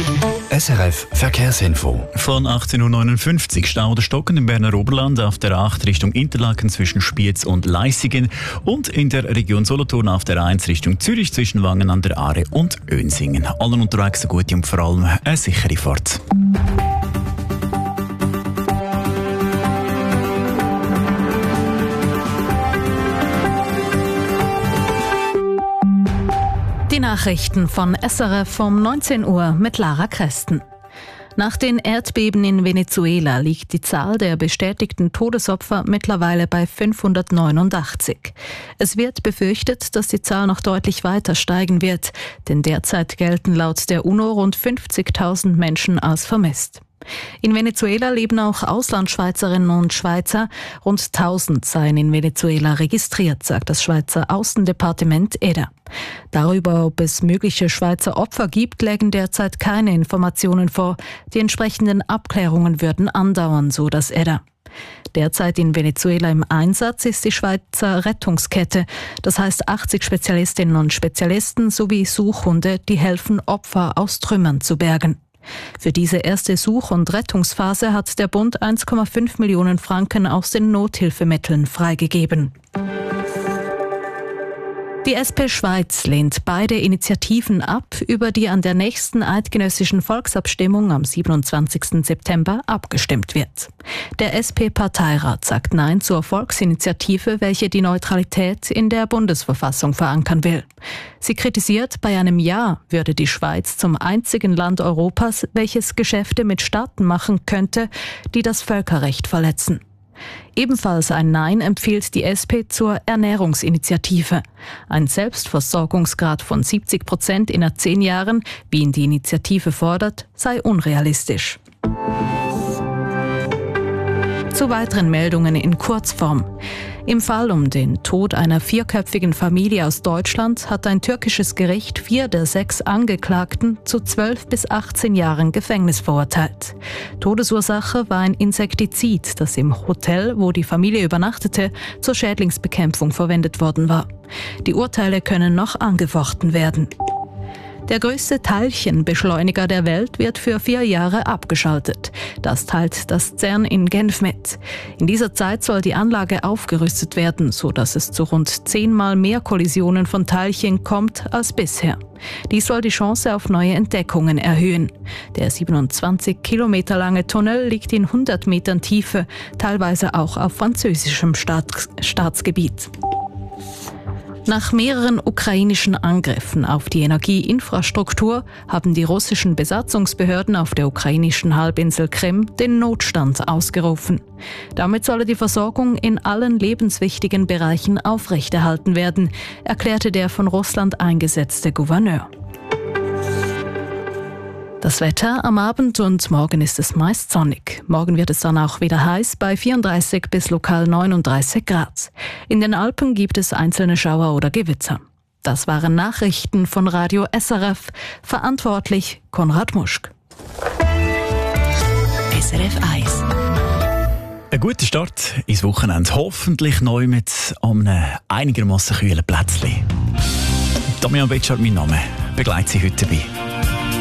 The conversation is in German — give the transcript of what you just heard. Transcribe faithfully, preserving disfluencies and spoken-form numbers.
S R F Verkehrsinfo. Von achtzehn Uhr neunundfünfzig Stau oder Stocken im Berner Oberland auf der acht Richtung Interlaken zwischen Spiez und Leissigen und in der Region Solothurn auf der eins Richtung Zürich zwischen Wangen an der Aare und Önsingen. Allen unterwegs eine gute und vor allem eine sichere Fahrt. Die Nachrichten von S R F um neunzehn Uhr mit Lara Kresten. Nach den Erdbeben in Venezuela liegt die Zahl der bestätigten Todesopfer mittlerweile bei fünfhundertneunundachtzig. Es wird befürchtet, dass die Zahl noch deutlich weiter steigen wird, denn derzeit gelten laut der UNO rund fünfzigtausend Menschen als vermisst. In Venezuela leben auch Auslandschweizerinnen und Schweizer. Rund tausend seien in Venezuela registriert, sagt das Schweizer Außendepartement E D A. Darüber, ob es mögliche Schweizer Opfer gibt, lägen derzeit keine Informationen vor. Die entsprechenden Abklärungen würden andauern, so das E D A. Derzeit in Venezuela im Einsatz ist die Schweizer Rettungskette. Das heißt achtzig Spezialistinnen und Spezialisten sowie Suchhunde, die helfen, Opfer aus Trümmern zu bergen. Für diese erste Such- und Rettungsphase hat der Bund eins Komma fünf Millionen Franken aus den Nothilfemitteln freigegeben. Die S P Schweiz lehnt beide Initiativen ab, über die an der nächsten eidgenössischen Volksabstimmung am siebenundzwanzigsten September abgestimmt wird. Der S P-Parteirat sagt Nein zur Volksinitiative, welche die Neutralität in der Bundesverfassung verankern will. Sie kritisiert, bei einem Ja würde die Schweiz zum einzigen Land Europas, welches Geschäfte mit Staaten machen könnte, die das Völkerrecht verletzen. Ebenfalls ein Nein empfiehlt die S P zur Ernährungsinitiative. Ein Selbstversorgungsgrad von siebzig Prozent innerhalb zehn Jahren, wie ihn die Initiative fordert, sei unrealistisch. Zu weiteren Meldungen in Kurzform. Im Fall um den Tod einer vierköpfigen Familie aus Deutschland hat ein türkisches Gericht vier der sechs Angeklagten zu zwölf bis achtzehn Jahren Gefängnis verurteilt. Todesursache war ein Insektizid, das im Hotel, wo die Familie übernachtete, zur Schädlingsbekämpfung verwendet worden war. Die Urteile können noch angefochten werden. Der größte Teilchenbeschleuniger der Welt wird für vier Jahre abgeschaltet. Das teilt das CERN in Genf mit. In dieser Zeit soll die Anlage aufgerüstet werden, sodass es zu rund zehnmal mehr Kollisionen von Teilchen kommt als bisher. Dies soll die Chance auf neue Entdeckungen erhöhen. Der siebenundzwanzig Kilometer lange Tunnel liegt in hundert Metern Tiefe, teilweise auch auf französischem Staats- Staatsgebiet. Nach mehreren ukrainischen Angriffen auf die Energieinfrastruktur haben die russischen Besatzungsbehörden auf der ukrainischen Halbinsel Krim den Notstand ausgerufen. Damit solle die Versorgung in allen lebenswichtigen Bereichen aufrechterhalten werden, erklärte der von Russland eingesetzte Gouverneur. Das Wetter: am Abend und morgen ist es meist sonnig. Morgen wird es dann auch wieder heiß bei vierunddreißig bis lokal neununddreißig Grad. In den Alpen gibt es einzelne Schauer oder Gewitter. Das waren Nachrichten von Radio S R F. Verantwortlich Konrad Muschk. S R F eins. Ein guter Start ins Wochenende. Hoffentlich neu mit einem einigermaßen kühlen Plätzchen. Damian Betschart, mein Name. Begleitet Sie heute dabei.